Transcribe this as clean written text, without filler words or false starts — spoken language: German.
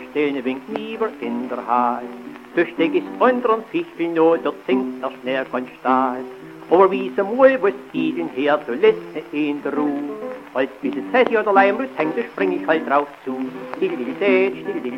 stehen winkt nieber in der Haag. Du steckst unter und Fichteln, no, dort singt der Schnee konstant. Aber wie sie mal was Tigen her, so lässt sie in der Ruhe. Als bis es heißt, ja, der Leimrüst hängt, da spring ich halt drauf zu. Diddle-diddle-dätsch, diddle-diddle-dätsch.